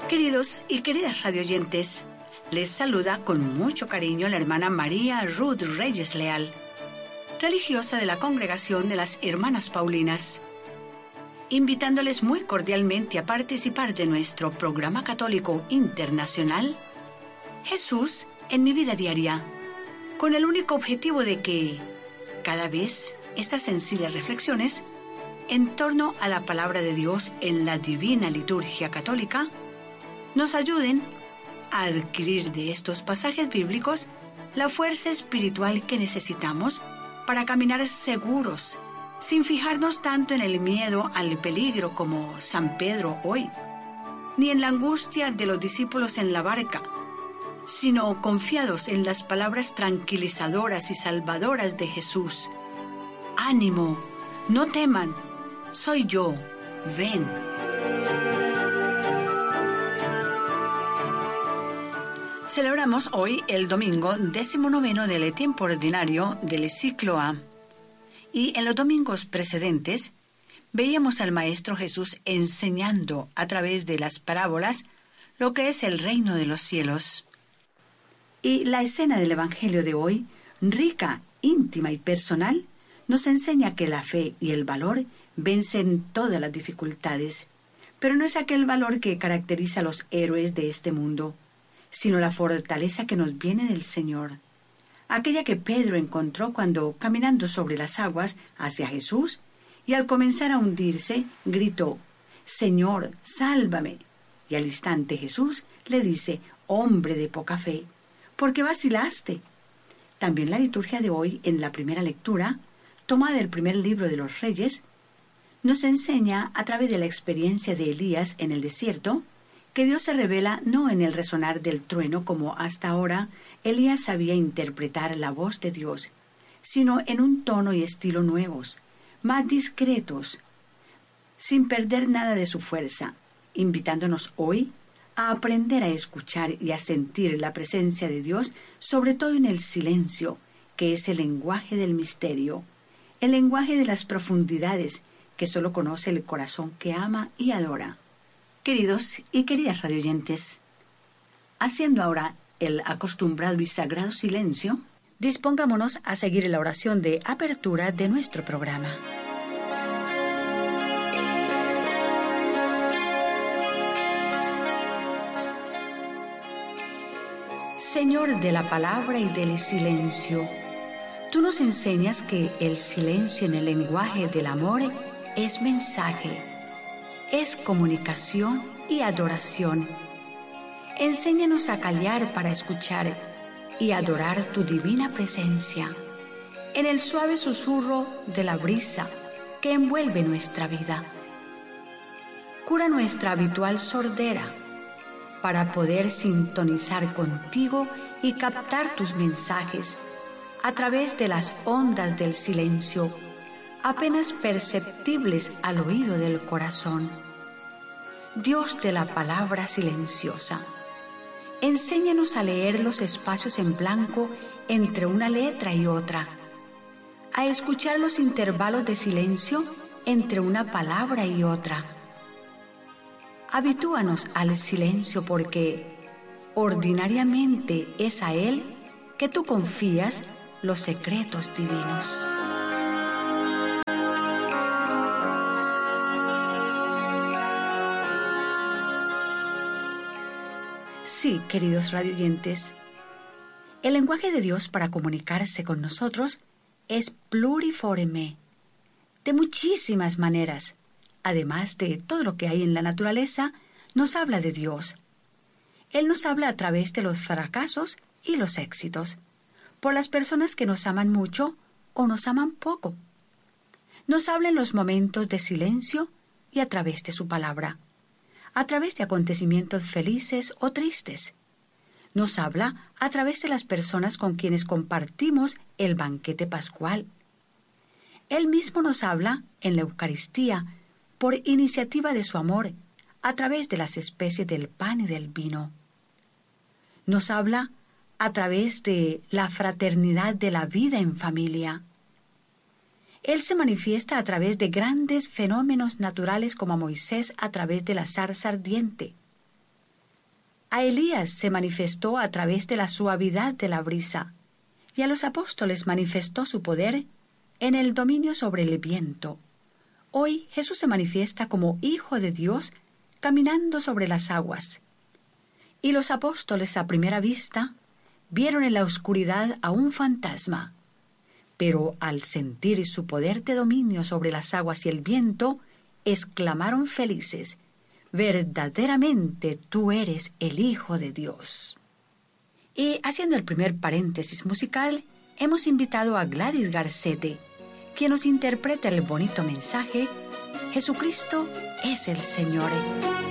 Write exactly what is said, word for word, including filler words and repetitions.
Queridos y queridas radioyentes, les saluda con mucho cariño la hermana María Ruth Reyes Leal, religiosa de la Congregación de las Hermanas Paulinas, invitándoles muy cordialmente a participar de nuestro programa católico internacional Jesús en mi vida diaria, con el único objetivo de que cada vez estas sencillas reflexiones en torno a la palabra de Dios en la divina liturgia católica nos ayuden a adquirir de estos pasajes bíblicos la fuerza espiritual que necesitamos para caminar seguros, sin fijarnos tanto en el miedo al peligro como San Pedro hoy, ni en la angustia de los discípulos en la barca, sino confiados en las palabras tranquilizadoras y salvadoras de Jesús. ¡Ánimo! No teman, soy yo, ven. Celebramos hoy el domingo décimo noveno del tiempo ordinario del ciclo A. Y en los domingos precedentes veíamos al Maestro Jesús enseñando a través de las parábolas lo que es el reino de los cielos. Y la escena del Evangelio de hoy, rica, íntima y personal, nos enseña que la fe y el valor vencen todas las dificultades, pero no es aquel valor que caracteriza a los héroes de este mundo, sino la fortaleza que nos viene del Señor, aquella que Pedro encontró cuando, caminando sobre las aguas hacia Jesús, y al comenzar a hundirse, gritó: «Señor, sálvame». Y al instante Jesús le dice: «Hombre de poca fe, ¿por qué vacilaste?». También la liturgia de hoy, en la primera lectura, tomada del primer libro de los Reyes, nos enseña, a través de la experiencia de Elías en el desierto, que Dios se revela no en el resonar del trueno como hasta ahora Elías sabía interpretar la voz de Dios, sino en un tono y estilo nuevos, más discretos, sin perder nada de su fuerza, invitándonos hoy a aprender a escuchar y a sentir la presencia de Dios, sobre todo en el silencio, que es el lenguaje del misterio, el lenguaje de las profundidades que solo conoce el corazón que ama y adora. Queridos y queridas radioyentes, haciendo ahora el acostumbrado y sagrado silencio, dispongámonos a seguir la oración de apertura de nuestro programa. Señor de la palabra y del silencio, tú nos enseñas que el silencio en el lenguaje del amor es mensaje, es comunicación y adoración. Enséñanos a callar para escuchar y adorar tu divina presencia en el suave susurro de la brisa que envuelve nuestra vida. Cura nuestra habitual sordera para poder sintonizar contigo y captar tus mensajes a través de las ondas del silencio, apenas perceptibles al oído del corazón. Dios de la palabra silenciosa, enséñanos a leer los espacios en blanco entre una letra y otra, a escuchar los intervalos de silencio entre una palabra y otra. Habitúanos al silencio porque ordinariamente es a Él que tú confías los secretos divinos. Sí, queridos radioyentes, el lenguaje de Dios para comunicarse con nosotros es pluriforme, de muchísimas maneras. Además de todo lo que hay en la naturaleza, nos habla de Dios. Él nos habla a través de los fracasos y los éxitos, por las personas que nos aman mucho o nos aman poco. Nos habla en los momentos de silencio y a través de su palabra, a través de acontecimientos felices o tristes. Nos habla a través de las personas con quienes compartimos el banquete pascual. Él mismo nos habla en la Eucaristía, por iniciativa de su amor, a través de las especies del pan y del vino. Nos habla a través de la fraternidad de la vida en familia. Él se manifiesta a través de grandes fenómenos naturales como a Moisés a través de la zarza ardiente. A Elías se manifestó a través de la suavidad de la brisa, y a los apóstoles manifestó su poder en el dominio sobre el viento. Hoy Jesús se manifiesta como Hijo de Dios caminando sobre las aguas. Y los apóstoles a primera vista vieron en la oscuridad a un fantasma, pero al sentir su poder de dominio sobre las aguas y el viento, exclamaron felices: «Verdaderamente tú eres el Hijo de Dios». Y haciendo el primer paréntesis musical, hemos invitado a Gladys Garcete, quien nos interpreta el bonito mensaje: Jesucristo es el Señor.